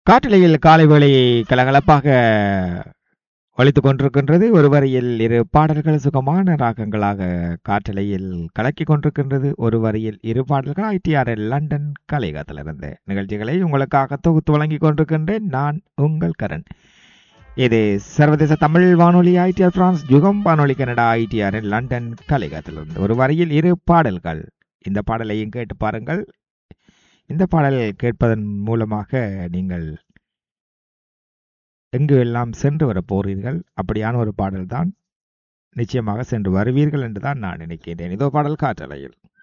காற்றலையில் காலை வேளையை கலகலப்பாக ஒலித்துக் கொண்டிருக்கின்றது. ஒரு வரியில் இரு பாடல்கள் சுகமான ராகங்களாக காற்றலையில் கலக்கிக் கொண்டிருக்கின்றது. ஒரு வரியில் இரு பாடல்கள் ஐடிஆர்எல் லண்டன் கலையகத்திலிருந்து நிகழ்ச்சிகளை உங்களுக்காக தொகுத்து வழங்கிக் கொண்டிருக்கின்றேன். நான் உங்கள் கரண். இது சர்வதேச தமிழ் வானொலி ஐடிஆர் பிரான்ஸ் யுகம் வானொலி கனடா ஐடிஆர்எல் லண்டன் கலையகத்திலிருந்து ஒரு வரியில் இரு பாடல்கள். இந்த பாடலையும் கேட்டு பாருங்கள். இந்த பாடல் கேட்பதன் மூலமாக நீங்கள் எங்கு எல்லாம் சென்று வர போறீர்கள், அப்படியான ஒரு பாடல் தான். நிச்சயமாக சென்று வருவீர்கள் என்றுதான் நான் நினைக்கின்றேன். இதோ பாடல் காற்றலையில்.